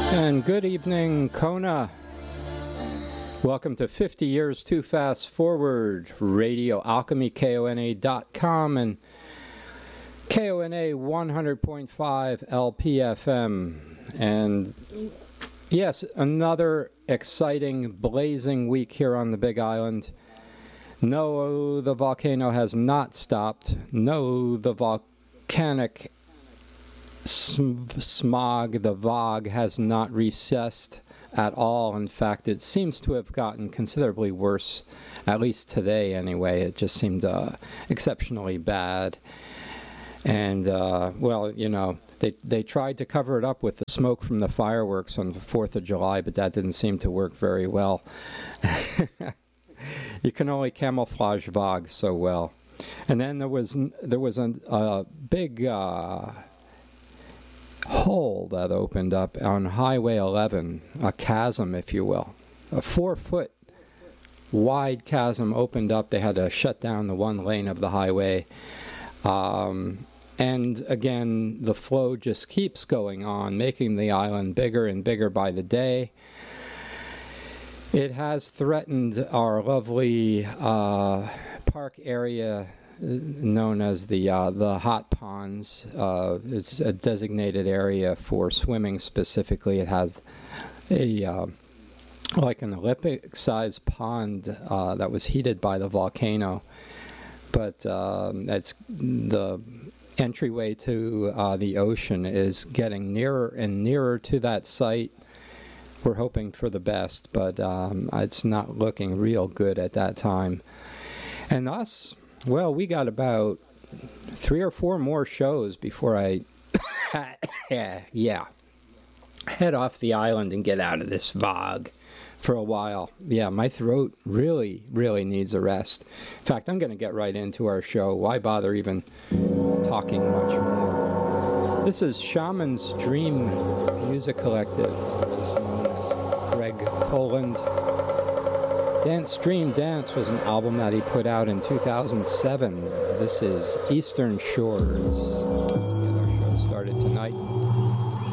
And good evening, Kona. Welcome to 50 Years Too Fast Forward, Radio Alchemy, KONA.com, and KONA 100.5 LPFM. And yes, another exciting, blazing week here on the Big Island. No, the volcano has not stopped. No, the volcanic smog, the VOG, has not recessed at all. In fact, it seems to have gotten considerably worse, at least today anyway. It just seemed exceptionally bad. And, well, you know, they tried to cover it up with the smoke from the fireworks on the 4th of July, but that didn't seem to work very well. You can only camouflage VOG so well. And then there was a big hole that opened up on Highway 11, a chasm, if you will. A 4-foot wide chasm opened up. They had to shut down the one lane of the highway. And again, the flow just keeps going on, making the island bigger and bigger by the day. It has threatened our lovely park area known as the hot ponds. It's a designated area for swimming specifically. It has a like an Olympic-sized pond that was heated by the volcano, but it's the entryway to the ocean is getting nearer and nearer to that site. We're hoping for the best, but it's not looking real good at that time. And us, well, we got about 3 or 4 more shows before I head off the island and get out of this VOG for a while. Yeah, my throat really, really needs a rest. In fact, I'm going to get right into our show. Why bother even talking much more? This is Shaman's Dream Music Collective, is known as Craig Poland. Dance Dream Dance was an album that he put out in 2007. This is Eastern Shores. And our show started tonight.